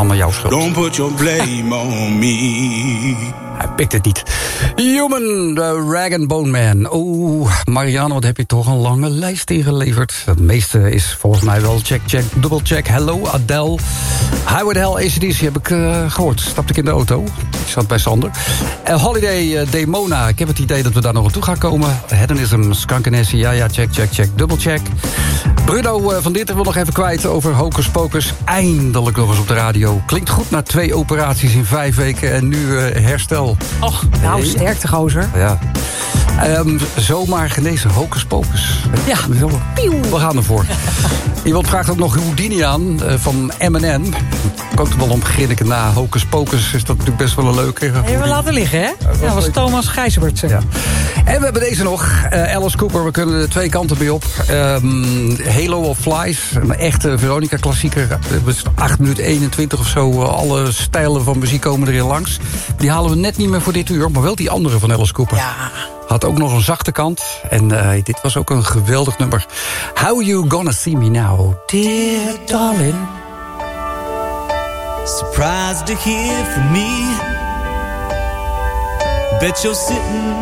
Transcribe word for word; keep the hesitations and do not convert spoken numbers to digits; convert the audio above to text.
allemaal jouw schuld. Don't put your blame on me. Hij pikt het niet. Human, de Rag and Bone Man. Oeh, Marianne, wat heb je toch een lange lijst ingeleverd. Het meeste is volgens mij wel check, check, double check. Hello, Adele. Highway to Hell, A C D C heb ik uh, gehoord. Stapte ik in de auto. Ik zat bij Sander. Uh, Holiday, uh, Demona. Ik heb het idee dat we daar nog aan toe gaan komen. Hedonism, Skankenessy. Ja, ja, check, check, check, double check. Bruno uh, van Dieter wil nog even kwijt over Hocus Pocus. Eindelijk nog eens op de radio. Klinkt goed na twee operaties in vijf weken en nu uh, herstel. Och, nou, hey. sterkte gozer. Ja. Um, zomaar genezen, Hocus Pocus. Ja. We gaan ervoor. Iemand vraagt ook nog Houdini aan uh, van M en M. Ik ook wel om grinniken na Hocus Pocus. Is dat natuurlijk best wel een leuke. Even laten liggen, hè? Ja, dat was Thomas Gijsbertsen. Ja. En we hebben deze nog. Uh, Alice Cooper, we kunnen er twee kanten mee op. Um, Halo of Flies, een echte Veronica-klassieker. acht minuten eenentwintig of zo. Uh, alle stijlen van muziek komen erin langs. Die halen we net niet meer voor dit uur, maar wel die andere van Alice Cooper. Ja. Had ook nog een zachte kant. En uh, dit was ook een geweldig nummer. How You Gonna See Me Now, Dear Darling. Surprised to hear from me. Bet you're sitting